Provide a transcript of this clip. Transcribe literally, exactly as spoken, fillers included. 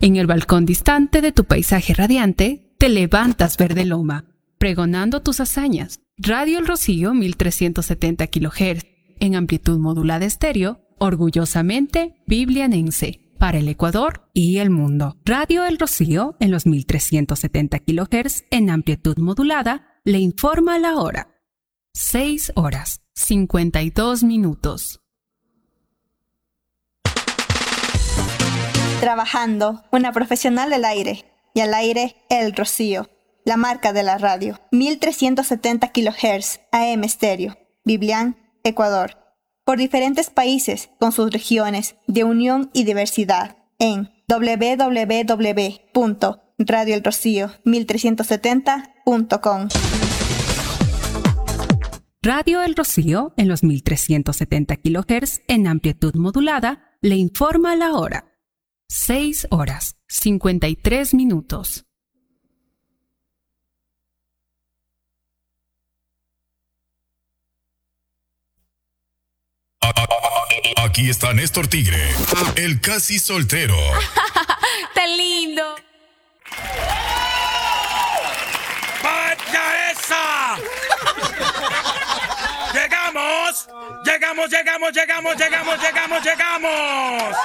En el balcón distante de tu paisaje radiante, te levantas verde loma, pregonando tus hazañas. Radio El Rocío mil trescientos setenta kilohertz, en amplitud modulada estéreo, orgullosamente biblianense, para el Ecuador y el mundo. Radio El Rocío, en los mil trescientos setenta kilohertz, en amplitud modulada, le informa la hora. seis horas, cincuenta y dos minutos. Trabajando, una profesional del aire. Y al aire, El Rocío, la marca de la radio. mil trescientos setenta kilohertz, A M estéreo, Biblián, Ecuador. Por diferentes países, con sus regiones de unión y diversidad. En doble u doble u doble u punto radio el rocío mil trescientos setenta punto com. Radio El Rocío, en los mil trescientos setenta kilohertz, en amplitud modulada, le informa la hora. seis horas, cincuenta y tres minutos. Aquí está Néstor Tigre, el casi soltero. ¡Tan lindo! ¡Vaya esa! ¡Llegamos! ¡Llegamos, llegamos, llegamos, llegamos, llegamos, llegamos!